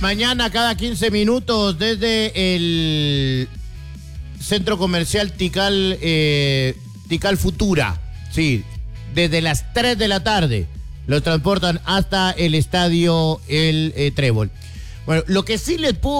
Mañana cada 15 minutos desde el Centro Comercial Tikal Futura. Sí, desde las 3 de la tarde los transportan hasta el estadio El Trébol. Bueno, lo que sí les puedo